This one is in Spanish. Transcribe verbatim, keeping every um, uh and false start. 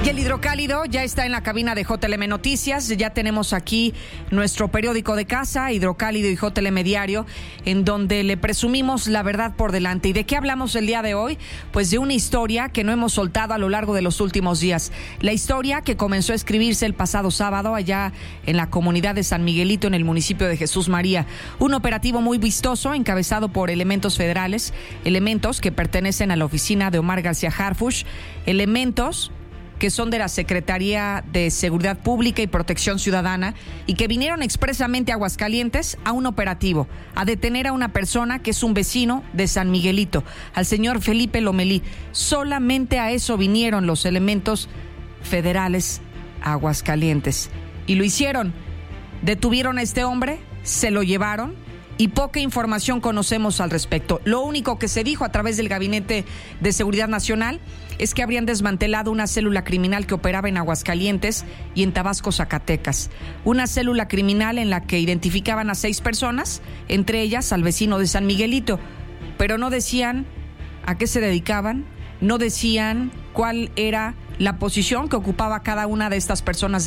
Y el hidrocálido ya está en la cabina de J L M Noticias. Ya tenemos aquí nuestro periódico de casa, Hidrocálido y J L M Diario, en donde le presumimos la verdad por delante. ¿Y de qué hablamos el día de hoy? Pues de una historia que no hemos soltado a lo largo de los últimos días. La historia que comenzó a escribirse el pasado sábado allá en la comunidad de San Miguelito, en el municipio de Jesús María. Un operativo muy vistoso encabezado por elementos federales, elementos que pertenecen a la oficina de Omar García Harfuch, elementos que son de la Secretaría de Seguridad Pública y Protección Ciudadana y que vinieron expresamente a Aguascalientes a un operativo, a detener a una persona que es un vecino de San Miguelito, al señor Felipe Lomelí. Solamente a eso vinieron los elementos federales a Aguascalientes. Y lo hicieron. Detuvieron a este hombre, se lo llevaron y poca información conocemos al respecto. Lo único que se dijo a través del Gabinete de Seguridad Nacional es que habrían desmantelado una célula criminal que operaba en Aguascalientes y en Tabasco, Zacatecas. Una célula criminal en la que identificaban a seis personas, entre ellas al vecino de San Miguelito, pero no decían a qué se dedicaban, no decían cuál era la posición que ocupaba cada una de estas personas